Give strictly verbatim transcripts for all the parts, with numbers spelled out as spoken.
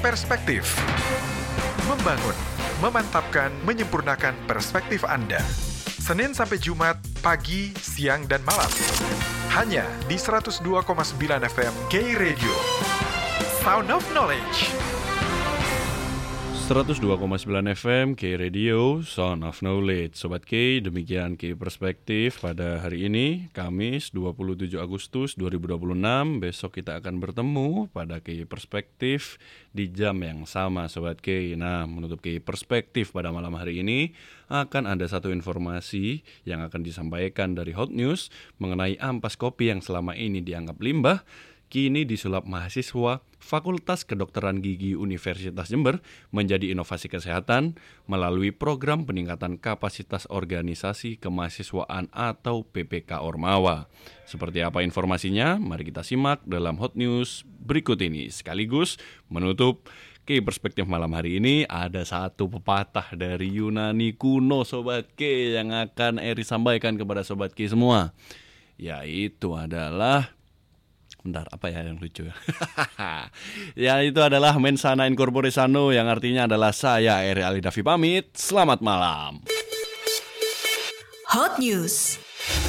Perspektif. Membangun, memantapkan, menyempurnakan perspektif Anda. Senin sampai Jumat, pagi, siang, dan malam. Hanya di seratus dua koma sembilan F M K-Radio. Sound of Knowledge. seratus dua koma sembilan F M K-Radio, Sound of Knowledge. Sobat K, demikian K Perspektif pada hari ini, Kamis dua puluh tujuh Agustus dua ribu dua puluh enam. Besok kita akan bertemu pada K Perspektif di jam yang sama, Sobat K. Nah, menutup K Perspektif pada malam hari ini, akan ada satu informasi yang akan disampaikan dari Hot News mengenai ampas kopi yang selama ini dianggap limbah, kini disulap mahasiswa Fakultas Kedokteran Gigi Universitas Jember menjadi inovasi kesehatan melalui program peningkatan kapasitas organisasi kemahasiswaan atau P P K Ormawa. Seperti apa informasinya? Mari kita simak dalam Hot News berikut ini. Sekaligus menutup K Perspektif malam hari ini, ada satu pepatah dari Yunani kuno, Sobat K, yang akan Eri sampaikan kepada Sobat K semua. Yaitu adalah... Bentar, apa ya yang lucu? Ya, itu adalah mensana in corpore sano, yang artinya adalah saya Eri Alidavi pamit. Selamat malam. Hot News.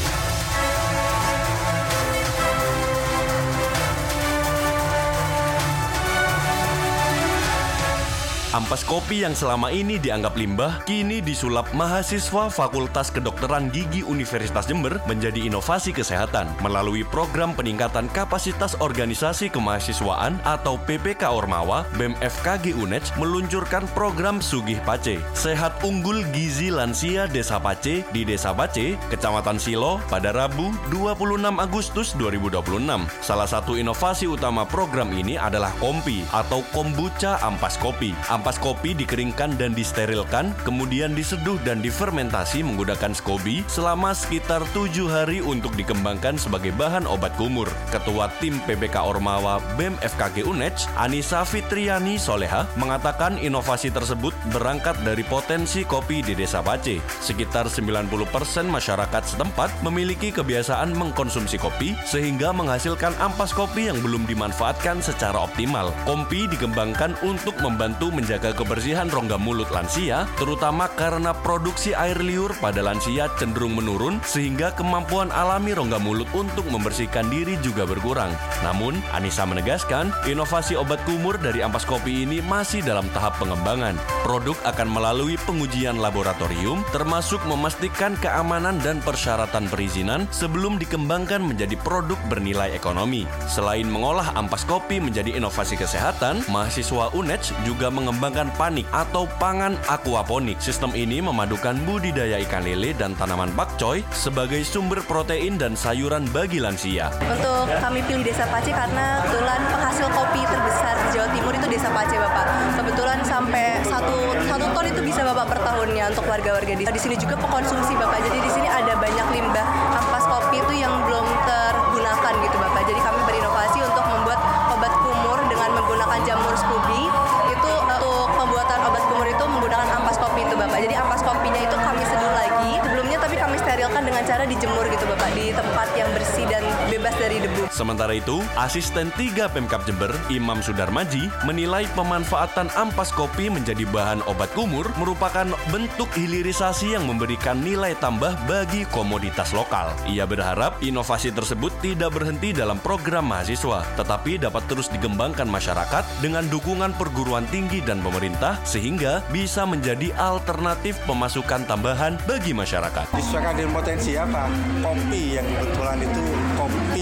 Ampas kopi yang selama ini dianggap limbah, kini disulap mahasiswa Fakultas Kedokteran Gigi Universitas Jember menjadi inovasi kesehatan melalui program peningkatan kapasitas organisasi kemahasiswaan atau P P K Ormawa. B E M F K G U N E D meluncurkan program Sugih Pace, Sehat Unggul Gizi Lansia Desa Pace di Desa Pace, Kecamatan Silo pada Rabu dua puluh enam Agustus dua ribu dua puluh enam. Salah satu inovasi utama program ini adalah kompi atau kombucha ampas kopi. Ampas kopi dikeringkan dan disterilkan, kemudian diseduh dan difermentasi menggunakan SCOBY selama sekitar tujuh hari untuk dikembangkan sebagai bahan obat kumur. Ketua Tim P P K Ormawa B E M F K G U N E D, Anissa Fitriani Soleha, mengatakan inovasi tersebut berangkat dari potensi kopi di Desa Pace. Sekitar sembilan puluh persen masyarakat setempat memiliki kebiasaan mengkonsumsi kopi, sehingga menghasilkan ampas kopi yang belum dimanfaatkan secara optimal. Kompi dikembangkan untuk membantu menjaga menjaga kebersihan rongga mulut lansia, terutama karena produksi air liur pada lansia cenderung menurun sehingga kemampuan alami rongga mulut untuk membersihkan diri juga berkurang. Namun, Anissa menegaskan, inovasi obat kumur dari ampas kopi ini masih dalam tahap pengembangan. Produk akan melalui pengujian laboratorium, termasuk memastikan keamanan dan persyaratan perizinan sebelum dikembangkan menjadi produk bernilai ekonomi. Selain mengolah ampas kopi menjadi inovasi kesehatan, mahasiswa U N E D juga mengembangkan Mengembangkan panik atau pangan aquaponik. Sistem ini memadukan budidaya ikan lele dan tanaman pakcoy sebagai sumber protein dan sayuran bagi lansia. Untuk kami pilih Desa Pace karena kebetulan penghasil kopi terbesar di Jawa Timur itu Desa Pace, Bapak. Kebetulan sampai satu satu ton itu bisa Bapak per tahunnya untuk warga-warga di, di sini juga pengkonsumsi, Bapak. Jadi di sini ada banyak limbah ampas kopi itu yang belum tergunakan gitu, Bapak. Jadi kami berinovasi untuk membuat obat kumur dengan menggunakan jamur SCOBY. Itu untuk pembuatan obat kumur itu menggunakan ampas kopi itu, Bapak. Jadi ampas kopinya itu kami seduh lagi sebelumnya, tapi kami sterilkan dengan cara dijemur gitu, Bapak, di tempat yang bersih dan bebas dari debu. Sementara itu, Asisten tiga Pemkab Jember, Imam Sudarmaji, menilai pemanfaatan ampas kopi menjadi bahan obat kumur merupakan bentuk hilirisasi yang memberikan nilai tambah bagi komoditas lokal. Ia berharap inovasi tersebut tidak berhenti dalam program mahasiswa, tetapi dapat terus dikembangkan masyarakat dengan dukungan perguruan tinggi dan pemerintah, sehingga bisa menjadi alternatif pemasukan tambahan bagi masyarakat. Disesuaikan dengan potensi apa? Kopi yang kebetulan itu kopi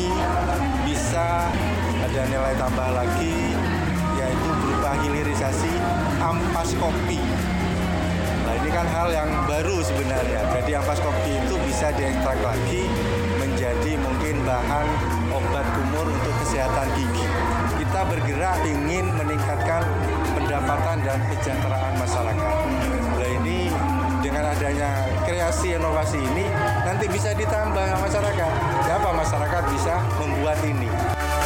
bisa ada nilai tambah lagi, yaitu berupa hilirisasi ampas kopi. Nah, ini kan hal yang baru sebenarnya. Jadi ampas kopi itu bisa diekstrak lagi menjadi mungkin bahan obat kumur untuk kesehatan gigi. Kita bergerak ingin meningkatkan pendapatan dan kesejahteraan masyarakat. Nah, ini dengan adanya kreasi inovasi ini nanti bisa ditambah masyarakat. Siapa masyarakat bisa membuat ini?